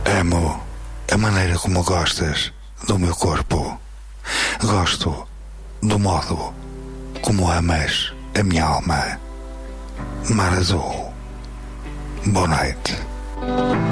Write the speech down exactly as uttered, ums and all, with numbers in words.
Amo a maneira como gostas do meu corpo. Gosto do modo como amas a minha alma. Mar Azul. Boa noite.